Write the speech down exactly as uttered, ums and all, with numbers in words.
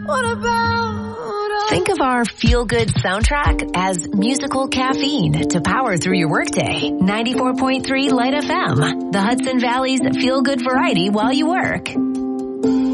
What about us? Think of our feel-good soundtrack as musical caffeine to power through your workday. ninety-four point three Light F M, the Hudson Valley's feel-good variety while you work.